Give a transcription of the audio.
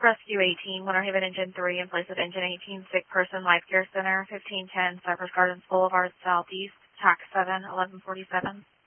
Rescue 18, Winter Haven Engine 3 in place of Engine 18, Sick Person Life Care Center, 1510 Cypress Gardens Boulevard Southeast, TAC 7, 1147.